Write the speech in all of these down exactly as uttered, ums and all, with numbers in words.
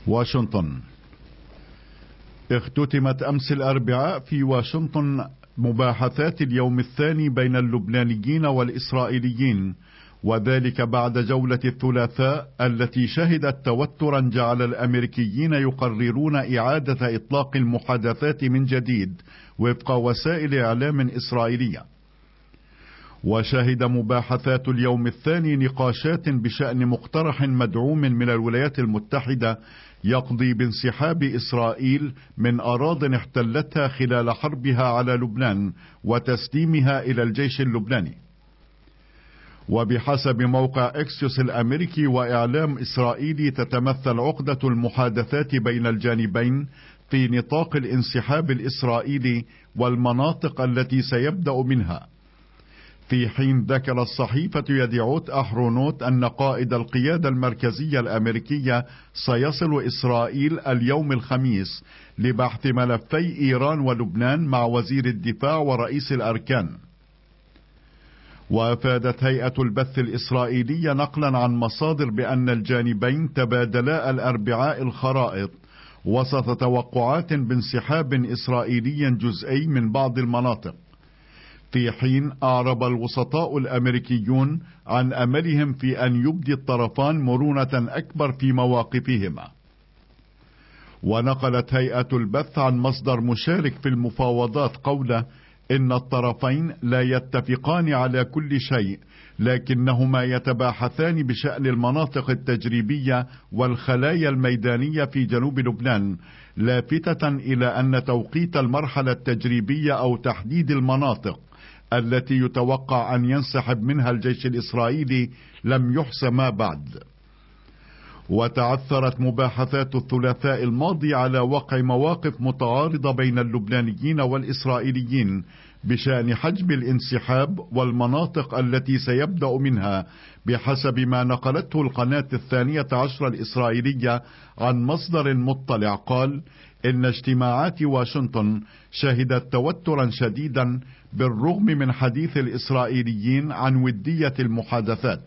واشنطن. اختتمت أمس الأربعاء في واشنطن مباحثات اليوم الثاني بين اللبنانيين والإسرائيليين، وذلك بعد جولة الثلاثاء التي شهدت توترا جعل الأمريكيين يقررون إعادة إطلاق المحادثات من جديد وفق وسائل إعلام إسرائيلية. وشهد مباحثات اليوم الثاني نقاشات بشأن مقترح مدعوم من الولايات المتحدة يقضي بانسحاب إسرائيل من أراضٍ احتلتها خلال حربها على لبنان وتسليمها إلى الجيش اللبناني. وبحسب موقع إكسيوس الأمريكي وإعلام إسرائيلي، تتمثل عقدة المحادثات بين الجانبين في نطاق الانسحاب الإسرائيلي والمناطق التي سيبدأ منها، في حين ذكرت صحيفة يديعوت أحرونوت أن قائد القيادة المركزية الأمريكية سيصل إسرائيل اليوم الخميس لبحث ملفي إيران ولبنان مع وزير الدفاع ورئيس الأركان. وأفادت هيئة البث الإسرائيلية نقلا عن مصادر بأن الجانبين تبادلا الأربعاء الخرائط وسط توقعات بانسحاب إسرائيلي جزئي من بعض المناطق، في حين أعرب الوسطاء الأمريكيون عن أملهم في أن يبدي الطرفان مرونة أكبر في مواقفهما. ونقلت هيئة البث عن مصدر مشارك في المفاوضات قوله إن الطرفين لا يتفقان على كل شيء، لكنهما يتباحثان بشأن المناطق التجريبية والخلايا الميدانية في جنوب لبنان، لافتة إلى أن توقيت المرحلة التجريبية أو تحديد المناطق التي يتوقع أن ينسحب منها الجيش الإسرائيلي لم يحسم بعد. وتعثرت مباحثات الثلاثاء الماضي على وقع مواقف متعارضة بين اللبنانيين والإسرائيليين بشأن حجم الانسحاب والمناطق التي سيبدأ منها، بحسب ما نقلته القناة الثانية عشر الإسرائيلية عن مصدر مطلع قال إن اجتماعات واشنطن شهدت توترا شديدا بالرغم من حديث الإسرائيليين عن ودية المحادثات.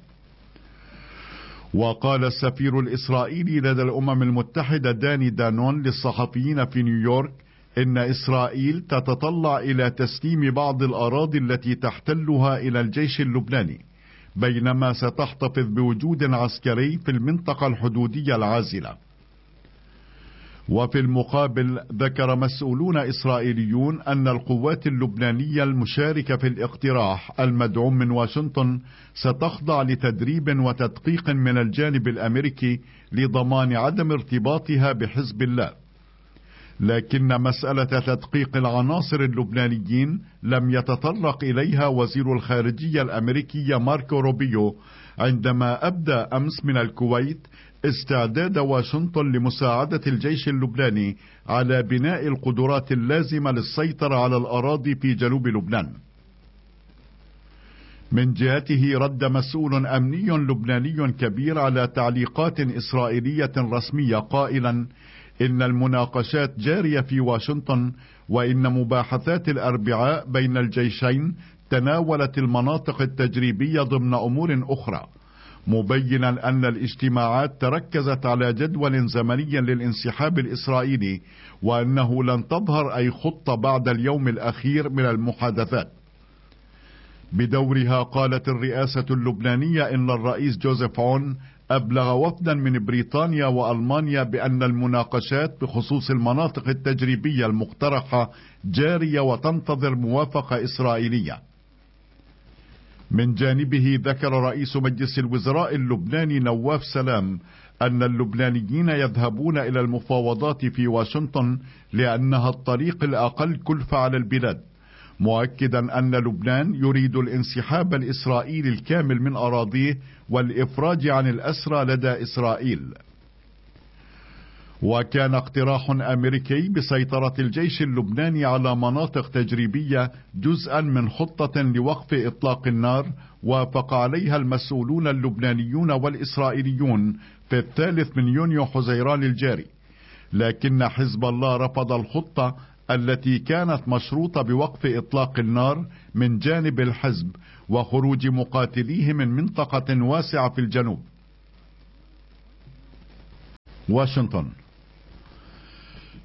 وقال السفير الإسرائيلي لدى الأمم المتحدة داني دانون للصحفيين في نيويورك إن إسرائيل تتطلع إلى تسليم بعض الأراضي التي تحتلها إلى الجيش اللبناني، بينما ستحتفظ بوجود عسكري في المنطقة الحدودية العازلة. وفي المقابل ذكر مسؤولون إسرائيليون أن القوات اللبنانية المشاركة في الاقتراح المدعوم من واشنطن ستخضع لتدريب وتدقيق من الجانب الأمريكي لضمان عدم ارتباطها بحزب الله، لكن مسألة تدقيق العناصر اللبنانيين لم يتطرق إليها وزير الخارجية الأمريكي ماركو روبيو عندما أبدى أمس من الكويت استعداد واشنطن لمساعدة الجيش اللبناني على بناء القدرات اللازمة للسيطرة على الأراضي في جنوب لبنان. من جهته رد مسؤول أمني لبناني كبير على تعليقات إسرائيلية رسمية قائلا إن المناقشات جارية في واشنطن، وإن مباحثات الأربعاء بين الجيشين تناولت المناطق التجريبية ضمن أمور أخرى، مبينا أن الاجتماعات تركزت على جدول زمني للانسحاب الإسرائيلي، وأنه لن تظهر أي خطة بعد اليوم الأخير من المحادثات. بدورها قالت الرئاسة اللبنانية إن الرئيس جوزيف عون أبلغ وفدا من بريطانيا وألمانيا بأن المناقشات بخصوص المناطق التجريبية المقترحة جارية وتنتظر موافقة إسرائيلية. من جانبه ذكر رئيس مجلس الوزراء اللبناني نواف سلام أن اللبنانيين يذهبون إلى المفاوضات في واشنطن لأنها الطريق الأقل كلفة على البلاد، مؤكدا أن لبنان يريد الانسحاب الإسرائيلي الكامل من أراضيه والإفراج عن الأسرى لدى إسرائيل. وكان اقتراح أمريكي بسيطرة الجيش اللبناني على مناطق تجريبية جزءا من خطة لوقف إطلاق النار وافق عليها المسؤولون اللبنانيون والإسرائيليون في الثالث من يونيو حزيران الجاري، لكن حزب الله رفض الخطة التي كانت مشروطة بوقف إطلاق النار من جانب الحزب وخروج مقاتليه من منطقة واسعة في الجنوب. واشنطن.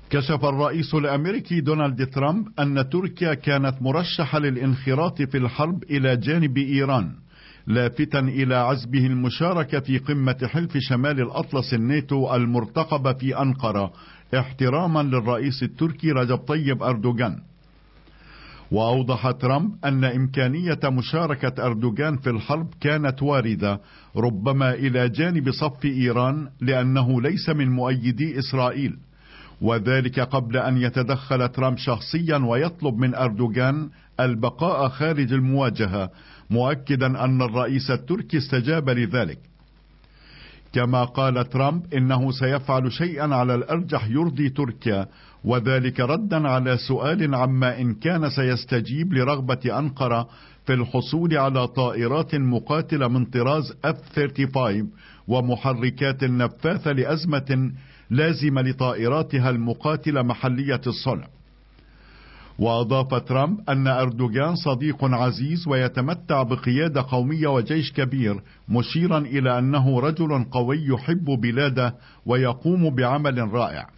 كشف الرئيس الأمريكي دونالد ترامب أن تركيا كانت مرشحة للانخراط في الحرب إلى جانب إيران، لافتا إلى عزمه المشاركة في قمة حلف شمال الأطلس الناتو المرتقبة في أنقرة احتراما للرئيس التركي رجب طيب أردوغان. وأوضح ترامب أن إمكانية مشاركة أردوغان في الحرب كانت واردة، ربما إلى جانب صف إيران، لأنه ليس من مؤيدي إسرائيل، وذلك قبل أن يتدخل ترامب شخصيا ويطلب من أردوغان البقاء خارج المواجهة، مؤكدا أن الرئيس التركي استجاب لذلك. كما قال ترامب إنه سيفعل شيئا على الأرجح يرضي تركيا، وذلك ردا على سؤال عما إن كان سيستجيب لرغبة أنقرة في الحصول على طائرات مقاتلة من طراز إف ثلاثة وثلاثين ومحركات نفاثة لأزمة لازمة لطائراتها المقاتلة محلية الصنع. وأضاف ترامب أن أردوغان صديق عزيز ويتمتع بقيادة قومية وجيش كبير، مشيرا إلى أنه رجل قوي يحب بلاده ويقوم بعمل رائع.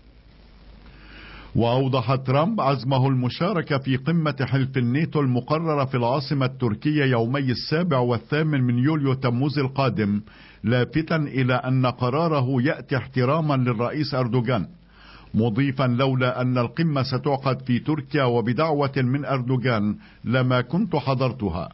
وأوضح ترامب عزمه المشاركة في قمة حلف الناتو المقررة في العاصمة التركية يومي السابع والثامن من يوليو تموز القادم، لافتا إلى أن قراره يأتي احتراما للرئيس أردوغان، مضيفا لولا أن القمة ستعقد في تركيا وبدعوة من أردوغان لما كنت حضرتها.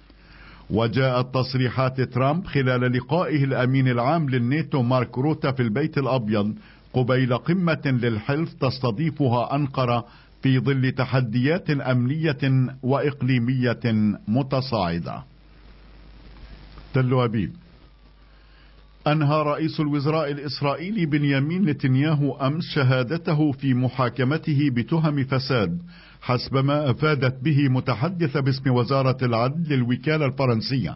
وجاءت تصريحات ترامب خلال لقائه الأمين العام للناتو مارك روتا في البيت الأبيض قبيل قمة للحلف تستضيفها أنقرة في ظل تحديات أمنية وإقليمية متصاعدة. تل أبيب. أنهى رئيس الوزراء الإسرائيلي بنيامين نتنياهو أمس شهادته في محاكمته بتهم فساد، حسب ما أفادت به متحدث باسم وزارة العدل للوكالة الفرنسية.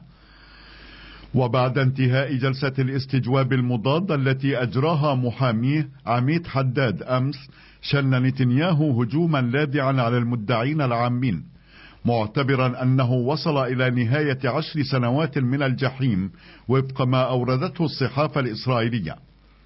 وبعد انتهاء جلسة الاستجواب المضادة التي أجراها محاميه عميد حداد أمس، شن نتنياهو هجوما لاذعا على المدعين العامين، معتبرا أنه وصل إلى نهاية عشر سنوات من الجحيم وفق ما أوردته الصحافة الإسرائيلية.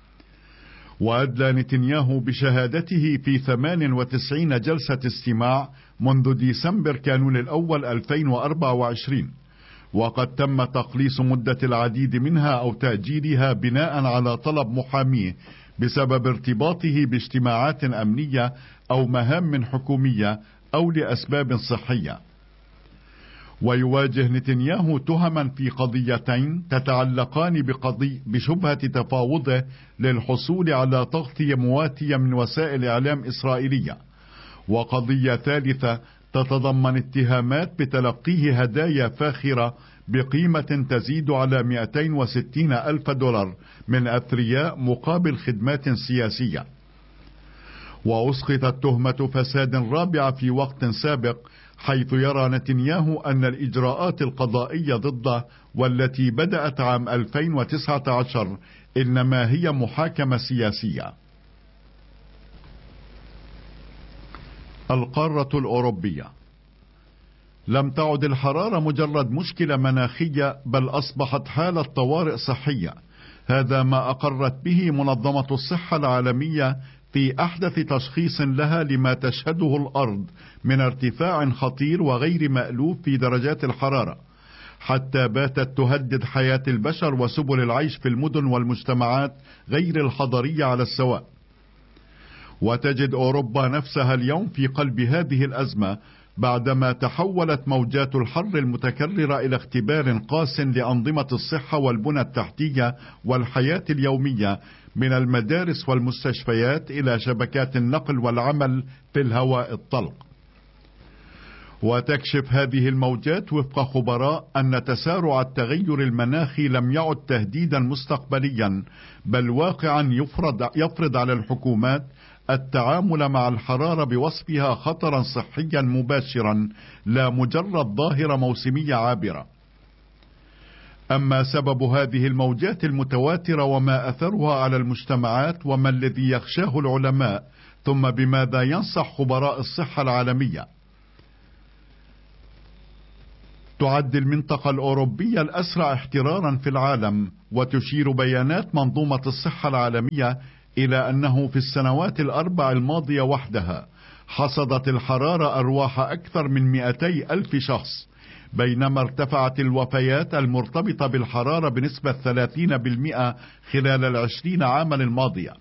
وأدلى نتنياهو بشهادته في ثمان وتسعين جلسة استماع منذ ديسمبر كانون الأول ألفين وأربعة وعشرين، وقد تم تقليص مدة العديد منها أو تأجيلها بناء على طلب محاميه بسبب ارتباطه باجتماعات أمنية أو مهام حكومية أو لأسباب صحية. ويواجه نتنياهو تهما في قضيتين تتعلقان بقضي بشبهة تفاوضه للحصول على تغطية مواتية من وسائل إعلام إسرائيلية، وقضية ثالثة تتضمن اتهامات بتلقيه هدايا فاخرة بقيمة تزيد على مئتين وستين ألف دولار من أثرياء مقابل خدمات سياسية. وأسقطت تهمة فساد رابعة في وقت سابق، حيث يرى نتنياهو أن الإجراءات القضائية ضده والتي بدأت عام ألفين وتسعة عشر إنما هي محاكمة سياسية. القارة الأوروبية. لم تعد الحرارة مجرد مشكلة مناخية، بل أصبحت حالة طوارئ صحية. هذا ما أقرت به منظمة الصحة العالمية في أحدث تشخيص لها لما تشهده الأرض من ارتفاع خطير وغير مألوف في درجات الحرارة، حتى باتت تهدد حياة البشر وسبل العيش في المدن والمجتمعات غير الحضرية على السواء. وتجد أوروبا نفسها اليوم في قلب هذه الأزمة، بعدما تحولت موجات الحر المتكررة إلى اختبار قاس لأنظمة الصحة والبنى التحتية والحياة اليومية، من المدارس والمستشفيات إلى شبكات النقل والعمل في الهواء الطلق. وتكشف هذه الموجات وفق خبراء أن تسارع التغير المناخي لم يعد تهديدا مستقبليا، بل واقعا يفرض, يفرض على الحكومات التعامل مع الحرارة بوصفها خطرا صحيا مباشرا، لا مجرد ظاهرة موسمية عابرة. أما سبب هذه الموجات المتواترة وما أثرها على المجتمعات وما الذي يخشاه العلماء، ثم بماذا ينصح خبراء الصحة العالمية. تعد المنطقة الأوروبية الأسرع احترارا في العالم، وتشير بيانات منظومة الصحة العالمية إلى أنه في السنوات الأربع الماضية وحدها حصدت الحرارة أرواح أكثر من مئتي ألف شخص، بينما ارتفعت الوفيات المرتبطة بالحرارة بنسبة ثلاثين بالمئة خلال العشرين عاما الماضية.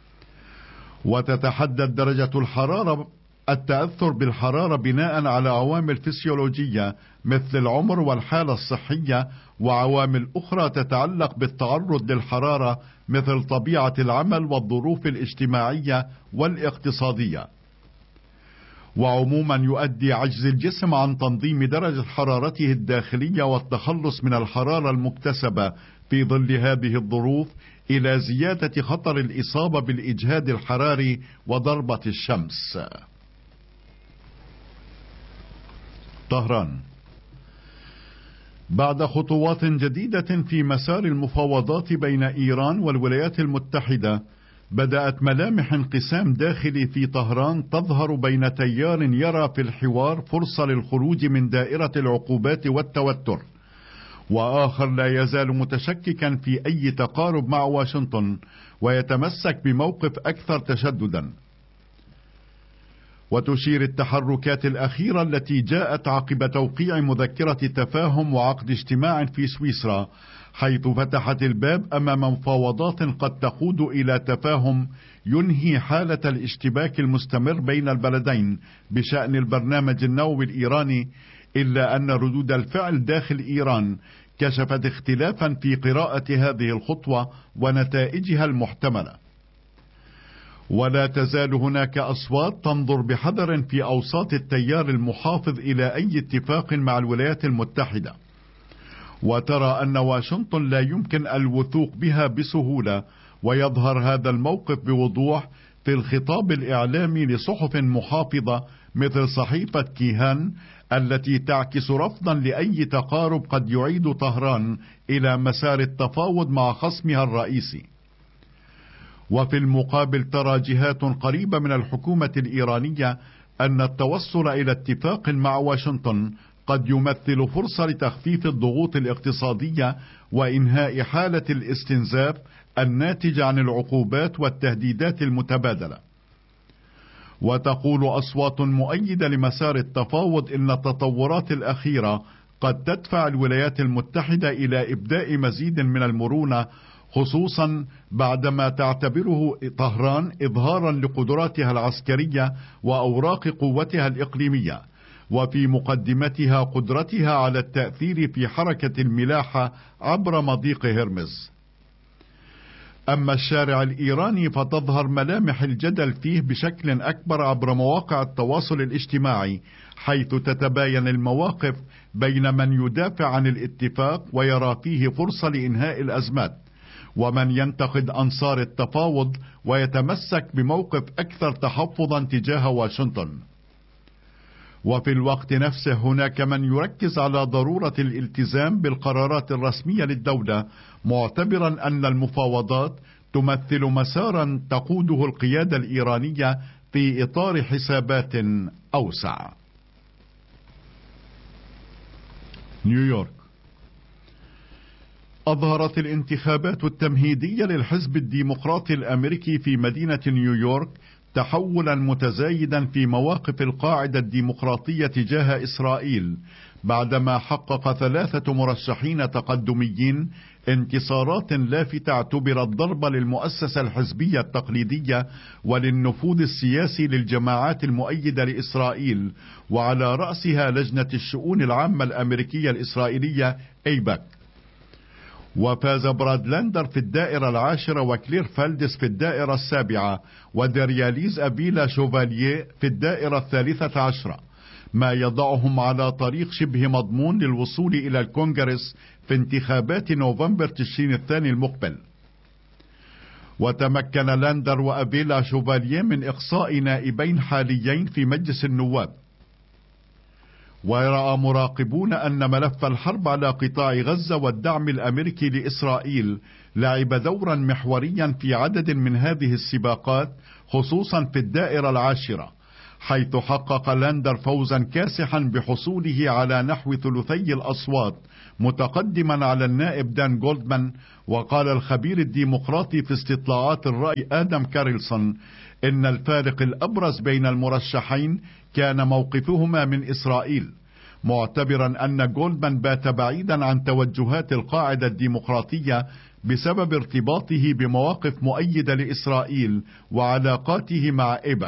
وتتحدد درجة الحرارة التأثر بالحرارة بناء على عوامل فسيولوجية مثل العمر والحالة الصحية، وعوامل أخرى تتعلق بالتعرض للحرارة مثل طبيعة العمل والظروف الاجتماعية والاقتصادية. وعموما يؤدي عجز الجسم عن تنظيم درجة حرارته الداخلية والتخلص من الحرارة المكتسبة في ظل هذه الظروف إلى زيادة خطر الإصابة بالإجهاد الحراري وضربة الشمس. طهران. بعد خطوات جديدة في مسار المفاوضات بين إيران والولايات المتحدة، بدأت ملامح انقسام داخلي في طهران تظهر بين تيار يرى في الحوار فرصة للخروج من دائرة العقوبات والتوتر، وآخر لا يزال متشككا في أي تقارب مع واشنطن ويتمسك بموقف أكثر تشددا. وتشير التحركات الأخيرة التي جاءت عقب توقيع مذكرة تفاهم وعقد اجتماع في سويسرا، حيث فتحت الباب أمام مفاوضات قد تقود إلى تفاهم ينهي حالة الاشتباك المستمر بين البلدين بشأن البرنامج النووي الإيراني، إلا أن ردود الفعل داخل إيران كشفت اختلافا في قراءة هذه الخطوة ونتائجها المحتملة. ولا تزال هناك أصوات تنظر بحذر في أوساط التيار المحافظ إلى أي اتفاق مع الولايات المتحدة، وترى أن واشنطن لا يمكن الوثوق بها بسهولة، ويظهر هذا الموقف بوضوح في الخطاب الإعلامي لصحف محافظة مثل صحيفة كيهان التي تعكس رفضا لأي تقارب قد يعيد طهران إلى مسار التفاوض مع خصمها الرئيسي. وفي المقابل ترى جهات قريبة من الحكومة الإيرانية أن التوصل إلى اتفاق مع واشنطن قد يمثل فرصة لتخفيف الضغوط الاقتصادية وإنهاء حالة الاستنزاف الناتجة عن العقوبات والتهديدات المتبادلة. وتقول أصوات مؤيدة لمسار التفاوض إن التطورات الأخيرة قد تدفع الولايات المتحدة إلى إبداء مزيد من المرونة، خصوصا بعدما تعتبره طهران إظهارا لقدراتها العسكرية وأوراق قوتها الإقليمية، وفي مقدمتها قدرتها على التأثير في حركة الملاحة عبر مضيق هرمز. أما الشارع الإيراني فتظهر ملامح الجدل فيه بشكل أكبر عبر مواقع التواصل الاجتماعي، حيث تتباين المواقف بين من يدافع عن الاتفاق ويرى فيه فرصة لإنهاء الأزمات، ومن ينتقد أنصار التفاوض ويتمسك بموقف أكثر تحفظا تجاه واشنطن. وفي الوقت نفسه هناك من يركز على ضرورة الالتزام بالقرارات الرسمية للدولة، معتبرا أن المفاوضات تمثل مسارا تقوده القيادة الإيرانية في إطار حسابات أوسع. نيويورك. أظهرت الانتخابات التمهيدية للحزب الديمقراطي الأمريكي في مدينة نيويورك تحولا متزايدا في مواقف القاعدة الديمقراطية تجاه إسرائيل، بعدما حقق ثلاثة مرشحين تقدميين انتصارات لافتة اعتبرت ضربة للمؤسسة الحزبية التقليدية وللنفوذ السياسي للجماعات المؤيدة لإسرائيل، وعلى رأسها لجنة الشؤون العامة الأمريكية الإسرائيلية أيباك. وفاز براد لاندر في الدائرة العاشرة وكلير فالدس في الدائرة السابعة ودرياليز أبيلا شوفالييه في الدائرة الثالثة عشرة، ما يضعهم على طريق شبه مضمون للوصول إلى الكونغرس في انتخابات نوفمبر تشرين الثاني المقبل. وتمكن لاندر وأبيلا شوفالييه من إقصاء نائبين حاليين في مجلس النواب. ورأى مراقبون أن ملف الحرب على قطاع غزة والدعم الأمريكي لإسرائيل لعب دورا محوريا في عدد من هذه السباقات، خصوصا في الدائرة العاشرة، حيث حقق لاندر فوزا كاسحا بحصوله على نحو ثلثي الأصوات، متقدما على النائب دان جولدمان. وقال الخبير الديمقراطي في استطلاعات الرأي آدم كارلسون إن الفارق الأبرز بين المرشحين كان موقفهما من إسرائيل، معتبرا أن جولدمان بات بعيدا عن توجهات القاعدة الديمقراطية بسبب ارتباطه بمواقف مؤيدة لإسرائيل وعلاقاته مع إيبك.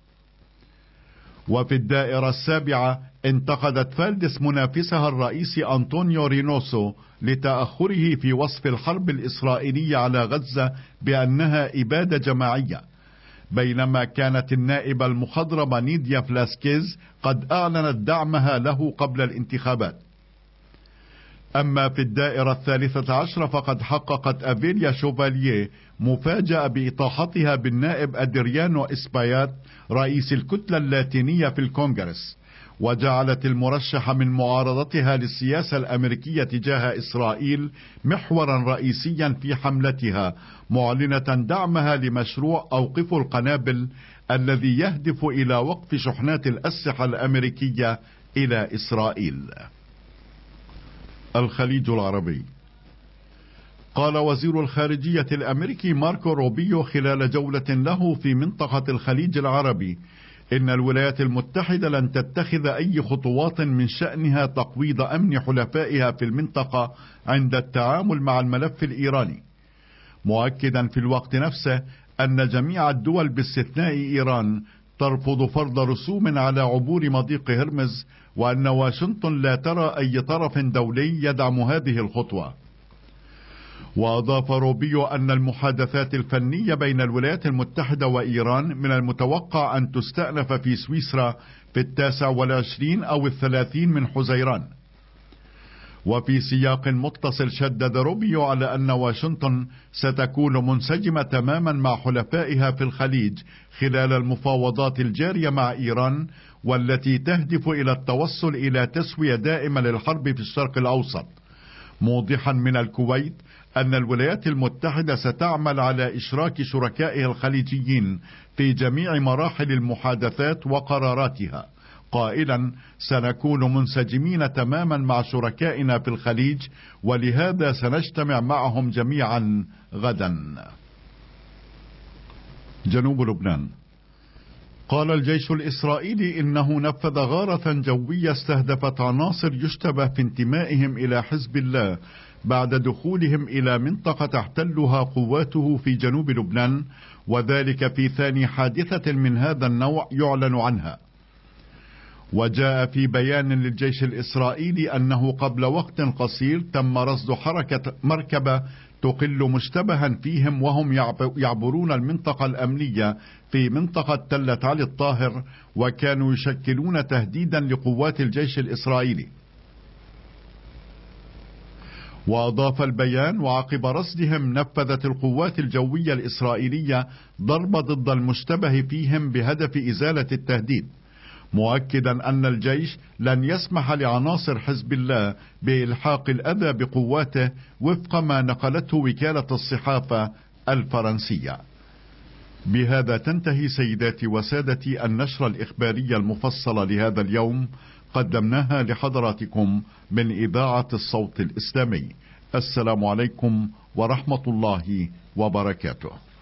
وفي الدائرة السابعة انتقدت فالدس منافسها الرئيسي أنطونيو رينوسو لتأخره في وصف الحرب الإسرائيلية على غزة بأنها إبادة جماعية، بينما كانت النائبة المخضرمة نيديا فلاسكيز قد أعلنت دعمها له قبل الانتخابات. أما في الدائرة الثالثة عشر فقد حققت أفيليا شوفاليه مفاجأة بإطاحتها بالنائب أدريانو إسبايات رئيس الكتلة اللاتينية في الكونغرس، وجعلت المرشح من معارضتها للسياسة الأمريكية تجاه إسرائيل محورا رئيسيا في حملتها، معلنة دعمها لمشروع أوقفوا القنابل الذي يهدف إلى وقف شحنات الأسلحة الأمريكية إلى إسرائيل. الخليج العربي. قال وزير الخارجية الأمريكي ماركو روبيو خلال جولة له في منطقة الخليج العربي إن الولايات المتحدة لن تتخذ أي خطوات من شأنها تقويض أمن حلفائها في المنطقة عند التعامل مع الملف الإيراني، مؤكدا في الوقت نفسه أن جميع الدول باستثناء إيران ترفض فرض رسوم على عبور مضيق هرمز، وأن واشنطن لا ترى أي طرف دولي يدعم هذه الخطوة. وأضاف روبيو أن المحادثات الفنية بين الولايات المتحدة وإيران من المتوقع أن تستأنف في سويسرا في التاسع والعشرين أو الثلاثين من حزيران. وفي سياق متصل شدد روبيو على أن واشنطن ستكون منسجمة تماما مع حلفائها في الخليج خلال المفاوضات الجارية مع إيران، والتي تهدف إلى التوصل إلى تسوية دائمة للحرب في الشرق الأوسط، موضحا من الكويت أن الولايات المتحدة ستعمل على إشراك شركائها الخليجيين في جميع مراحل المحادثات وقراراتها، قائلا سنكون منسجمين تماما مع شركائنا في الخليج، ولهذا سنجتمع معهم جميعا غدا. جنوب لبنان. قال الجيش الإسرائيلي إنه نفذ غارة جوية استهدفت عناصر يشتبه في انتمائهم إلى حزب الله بعد دخولهم إلى منطقة تحتلها قواته في جنوب لبنان، وذلك في ثاني حادثة من هذا النوع يعلن عنها. وجاء في بيان للجيش الإسرائيلي أنه قبل وقت قصير تم رصد حركة مركبة تقل مشتبها فيهم وهم يعبرون المنطقة الأمنية في منطقة تلة علي الطاهر، وكانوا يشكلون تهديدا لقوات الجيش الإسرائيلي. وأضاف البيان وعقب رصدهم نفذت القوات الجوية الإسرائيلية ضربة ضد المشتبه فيهم بهدف إزالة التهديد، مؤكدا أن الجيش لن يسمح لعناصر حزب الله بإلحاق الأذى بقواته وفق ما نقلته وكالة الصحافة الفرنسية. بهذا تنتهي سيداتي وسادتي النشرة الإخبارية المفصلة لهذا اليوم، قدمناها لحضراتكم من إذاعة الصوت الإسلامي. السلام عليكم ورحمة الله وبركاته.